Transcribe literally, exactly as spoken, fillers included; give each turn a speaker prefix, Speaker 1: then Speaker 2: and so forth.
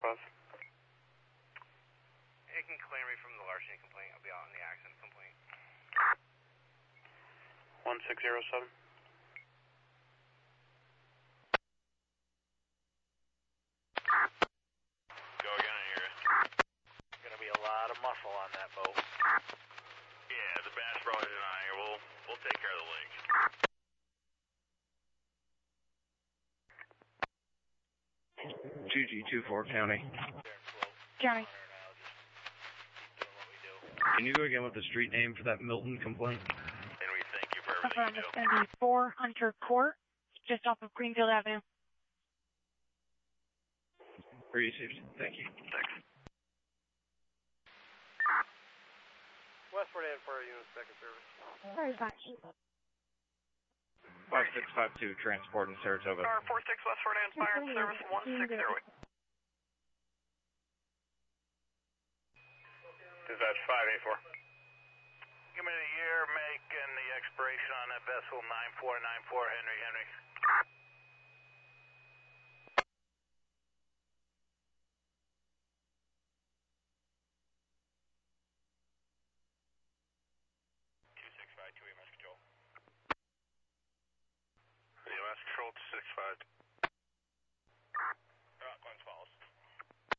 Speaker 1: Buzz.
Speaker 2: You can clear me from the larceny complaint. I'll be out on the accident complaint.
Speaker 1: one six zero seven.
Speaker 3: Go again, I hear you.
Speaker 2: Gonna be a lot of muscle on that boat.
Speaker 3: Yeah, the Bass Brothers and I, we'll, we'll take care of the lake.
Speaker 4: two G two four County.
Speaker 5: County.
Speaker 4: Can you go again with the street name for that Milton complaint?
Speaker 3: And we thank you for
Speaker 5: Affirm,
Speaker 3: everything you
Speaker 5: it's
Speaker 3: do.
Speaker 5: going to be four Hunter Court, just off of Greenfield Avenue.
Speaker 4: Received. Thank you.
Speaker 3: Thanks.
Speaker 2: Westward and for unit second service.
Speaker 5: Very much.
Speaker 4: five six five two, transport in Saratoga.
Speaker 2: Car four six Westward and Spire service one six zero eight.
Speaker 3: Dispatch five eight four. Give me the year, make, and the expiration on that vessel, nine four nine four, Henry, Henry. two six five two, E M S Control. E M S Control, two six five.